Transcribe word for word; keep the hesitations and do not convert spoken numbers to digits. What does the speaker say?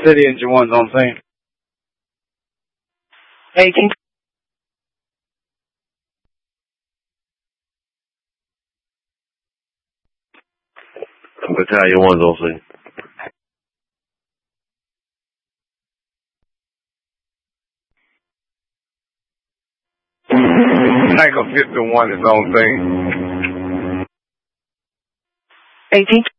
City Engine one's on scene. eighteen. Battalion one's on scene. Tango fifty-one is on scene. eighteen.